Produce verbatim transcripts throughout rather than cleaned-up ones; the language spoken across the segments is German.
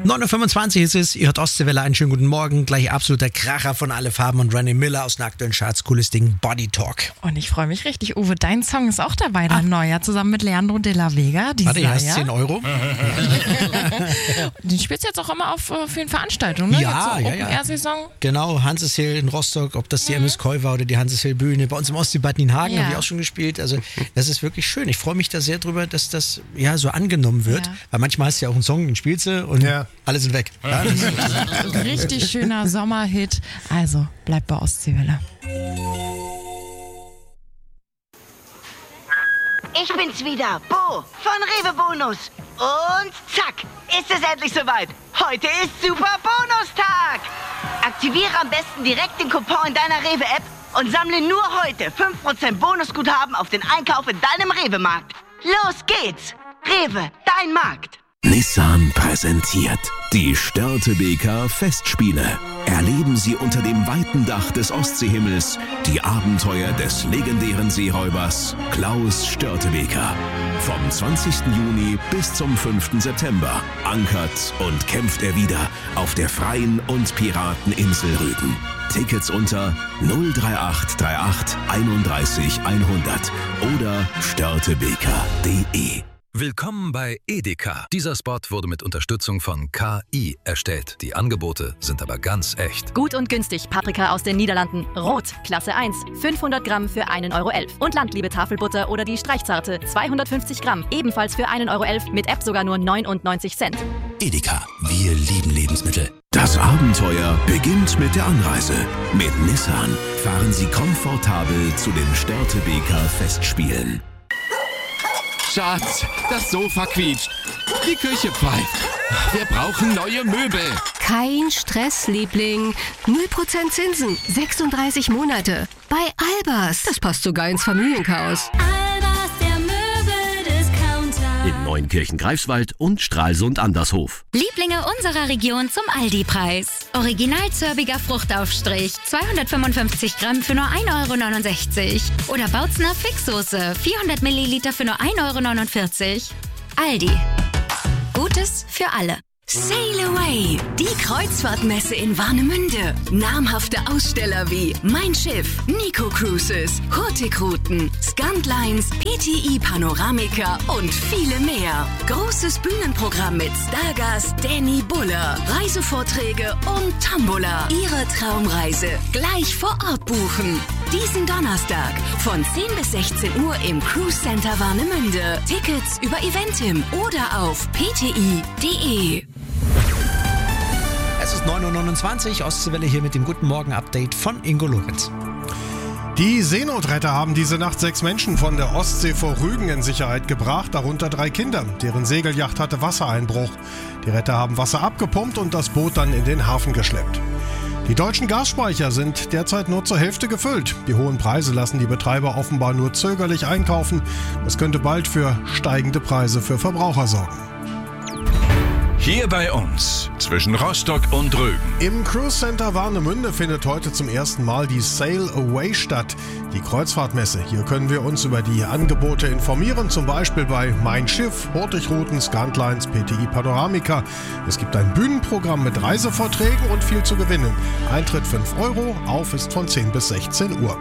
neun Uhr fünfundzwanzig ist es, ihr hört Ostseewelle, einen schönen guten Morgen. Gleich absoluter Kracher von Alle Farben und Randy Miller aus den aktuellen Charts. Cooles Ding, Body Talk. Und ich freue mich richtig, Uwe, dein Song ist auch dabei, dein neuer, zusammen mit Leandro de la Vega. Warte, hier hast zehn Euro. Den spielst du jetzt auch immer auf äh, vielen Veranstaltungen, ne? Ja, jetzt so ja, ja. Saison. Genau, Hanseshill in Rostock, ob das die mhm. M S Koi war oder die Hanseshill Bühne. Bei uns im Ostsee Bad Nienhagen ja. habe ich auch schon gespielt. Also das ist wirklich schön. Ich freue mich da sehr drüber, dass das ja so angenommen wird. Ja. Weil manchmal hast du ja auch einen Song, den spielst du und ja. alle sind weg. Ja, richtig schöner Sommerhit. Also bleibt bei Ostseewelle. Ich bin's wieder, Bo von Rewe Bonus. Und zack, ist es endlich soweit. Heute ist Super Bonustag. Aktiviere am besten direkt den Coupon in deiner Rewe-App und sammle nur heute fünf Prozent Bonusguthaben auf den Einkauf in deinem Rewe-Markt. Los geht's. Rewe, dein Markt. Nissan präsentiert die Störtebeker Festspiele. Erleben Sie unter dem weiten Dach des Ostseehimmels die Abenteuer des legendären Seeräubers Klaus Störtebeker. Vom zwanzigsten Juni bis zum fünften September ankert und kämpft er wieder auf der freien und Pirateninsel Rügen. Tickets unter null drei acht drei acht einunddreißig hundert oder störtebeker punkt de. Willkommen bei Edeka. Dieser Spot wurde mit Unterstützung von K I erstellt. Die Angebote sind aber ganz echt. Gut und günstig Paprika aus den Niederlanden. Rot, Klasse eins. fünfhundert Gramm für einen Euro elf. Und Landliebe Tafelbutter oder die Streichzarte. zweihundertfünfzig Gramm. Ebenfalls für einen Euro elf. Mit App sogar nur neunundneunzig Cent. Edeka. Wir lieben Lebensmittel. Das Abenteuer beginnt mit der Anreise. Mit Nissan fahren Sie komfortabel zu den Störtebeker Festspielen. Schatz, das Sofa quietscht. Die Küche pfeift. Wir brauchen neue Möbel. Kein Stress, Liebling. null Prozent Zinsen, sechsunddreißig Monate. Bei Albers. Das passt sogar ins Familienchaos. Albers, der Möbeldiscounter. In Neunkirchen, Greifswald und Stralsund Andershof. Lieblinge unserer Region zum Aldi-Preis. Original zörbiger Fruchtaufstrich, zweihundertfünfundfünfzig Gramm für nur ein Euro neunundsechzig. Oder Bautzner Fixsoße, vierhundert Milliliter für nur ein Euro neunundvierzig. Aldi. Gutes für alle. Sail Away, die Kreuzfahrtmesse in Warnemünde. Namhafte Aussteller wie Mein Schiff, Nico Cruises, Hurtigruten, Scantlines, P T I Panoramica und viele mehr. Großes Bühnenprogramm mit Stargast Danny Buller, Reisevorträge und Tombola. Ihre Traumreise gleich vor Ort buchen. Diesen Donnerstag von zehn bis sechzehn Uhr im Cruise Center Warnemünde. Tickets über Eventim oder auf p t i punkt de. Es ist neun Uhr neunundzwanzig, Ostseewelle hier mit dem Guten Morgen-Update von Ingo Lorenz. Die Seenotretter haben diese Nacht sechs Menschen von der Ostsee vor Rügen in Sicherheit gebracht, darunter drei Kinder. Deren Segelyacht hatte Wassereinbruch. Die Retter haben Wasser abgepumpt und das Boot dann in den Hafen geschleppt. Die deutschen Gasspeicher sind derzeit nur zur Hälfte gefüllt. Die hohen Preise lassen die Betreiber offenbar nur zögerlich einkaufen. Das könnte bald für steigende Preise für Verbraucher sorgen. Hier bei uns, zwischen Rostock und Rügen. Im Cruise Center Warnemünde findet heute zum ersten Mal die Sail Away statt, die Kreuzfahrtmesse. Hier können wir uns über die Angebote informieren, zum Beispiel bei Mein Schiff, Hurtigruten, Scantlines, P T I Panoramica. Es gibt ein Bühnenprogramm mit Reisevorträgen und viel zu gewinnen. Eintritt fünf Euro, auf ist von zehn bis sechzehn Uhr.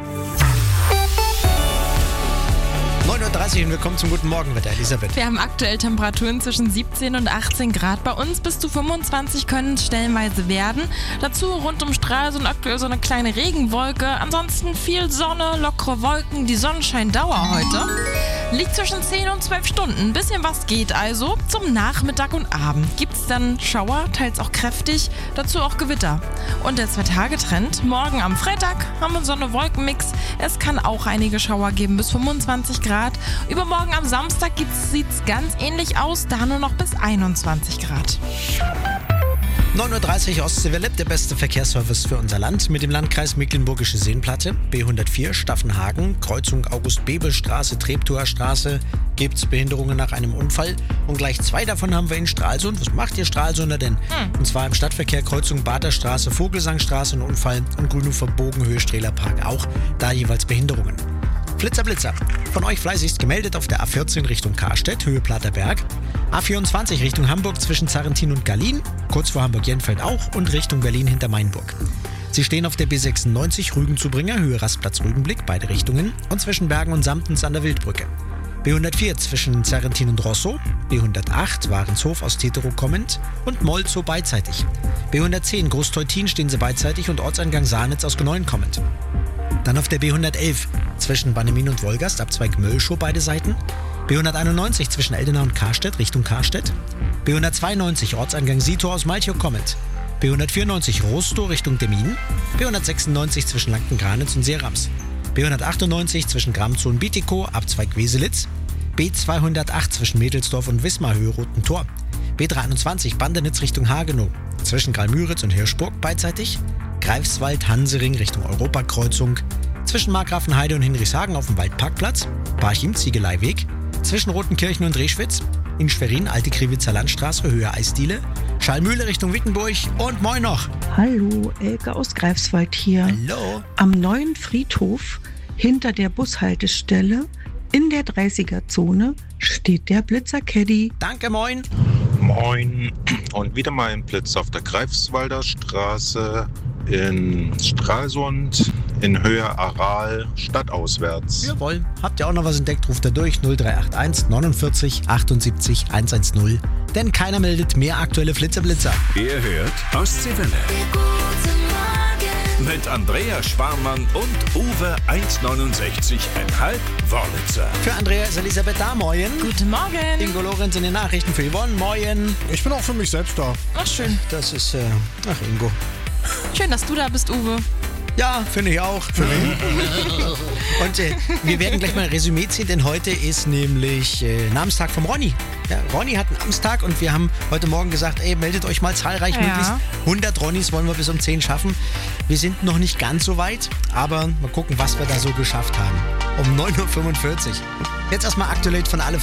neun Uhr dreißig und willkommen zum Guten Morgenwetter, Elisabeth. Wir haben aktuell Temperaturen zwischen siebzehn und achtzehn Grad. Bei uns bis zu fünfundzwanzig können es stellenweise werden. Dazu rund um Stralsund aktuell so eine kleine Regenwolke. Ansonsten viel Sonne, lockere Wolken. Die Sonnenscheindauer heute liegt zwischen zehn und zwölf Stunden. Ein bisschen was geht also. Zum Nachmittag und Abend gibt es dann Schauer, teils auch kräftig. Dazu auch Gewitter. Und der Zwei-Tage-Trend. Morgen am Freitag haben wir Sonne-Wolken-Mix. Es kann auch einige Schauer geben bis fünfundzwanzig Grad. Übermorgen am Samstag sieht es ganz ähnlich aus, da nur noch bis einundzwanzig Grad. neun Uhr dreißig Ostseewelle, der beste Verkehrsservice für unser Land mit dem Landkreis Mecklenburgische Seenplatte, B hundertvier Staffenhagen, Kreuzung August-Bebel-Straße, Treptower Straße, gibt es Behinderungen nach einem Unfall und gleich zwei davon haben wir in Stralsund. Was macht ihr Stralsunder denn? Hm. Und zwar im Stadtverkehr Kreuzung Baderstraße, Vogelsangstraße ein Unfall und Grünhofer Bogenhöhe Strehlerpark auch, da jeweils Behinderungen. Blitzer, Blitzer. Von euch fleißigst gemeldet auf der A vierzehn Richtung Karstedt, Höhe Platterberg. A vierundzwanzig Richtung Hamburg zwischen Zarrentin und Gallien, kurz vor Hamburg-Jenfeld auch und Richtung Berlin hinter Mainburg. Sie stehen auf der B sechsundneunzig Rügen-Zubringer, Höhe Rastplatz-Rügenblick, beide Richtungen und zwischen Bergen und Samtens an der Wildbrücke. B hundertvier zwischen Zarrentin und Rosso, B hundertacht Warenshof aus Tetero kommend und Molzow beidseitig. B hundertzehn Großteutin stehen sie beidseitig und Ortseingang Sahnitz aus Geneuen kommend. Dann auf der B hundertelf zwischen Bannemin und Wolgast, Abzweig Möllschow beide Seiten. B hunderteinundneunzig zwischen Eldena und Karstedt, Richtung Karstedt. B hundertzweiundneunzig Ortseingang Sietor aus Malchow kommend. B hundertvierundneunzig Rostow Richtung Demmin. B hundertsechsundneunzig zwischen Lanken-Granitz und Seerams. B hundertachtundneunzig zwischen Gramzow und Bitikow, Abzweig Weselitz. B zweihundertacht zwischen Mädelsdorf und Wismar, Höhe Roten Tor. B dreiundzwanzig Bandenitz Richtung Hagenow. Zwischen Graal-Müritz und Hirschburg beidseitig. Greifswald, Hansering Richtung Europakreuzung. Zwischen Markgrafenheide und Hinrichshagen auf dem Waldparkplatz. Parchim, Ziegeleiweg. Zwischen Rotenkirchen und Reschwitz. In Schwerin, Alte Kriwitzer Landstraße, Höhe Eisdiele. Schallmühle Richtung Wittenburg und moin noch. Hallo, Elke aus Greifswald hier. Hallo. Am neuen Friedhof hinter der Bushaltestelle in der dreißiger-Zone steht der Blitzer-Caddy. Danke, moin. Moin. Und wieder mal ein Blitz auf der Greifswalder Straße in Stralsund in Höhe Aral stadtauswärts. Jawohl. Habt ihr auch noch was entdeckt, ruft er durch null drei acht eins neunundvierzig achtundsiebzig hundertzehn. Denn keiner meldet mehr aktuelle Flitzer-Blitzer. Ihr hört Ostseewelle. Mit Andrea Sparmann und Uwe eins neunundsechzig Komma fünf Wörlitzer. Für Andrea ist Elisabeth da, moin. Guten Morgen. Ingo Lorenz in den Nachrichten für Yvonne, moin. Ich bin auch für mich selbst da. Ach, schön. Das ist, äh, ach Ingo. Schön, dass du da bist, Uwe. Ja, finde ich auch. Für wen? Und äh, wir werden gleich mal ein Resümee ziehen, denn heute ist nämlich äh, Namenstag vom Ronny. Ja, Ronny hat einen Namenstag und wir haben heute Morgen gesagt, ey, meldet euch mal zahlreich, ja. möglichst hundert Ronnys wollen wir bis um zehn schaffen. Wir sind noch nicht ganz so weit, aber mal gucken, was wir da so geschafft haben. Um neun Uhr fünfundvierzig. Jetzt erstmal aktuell von alle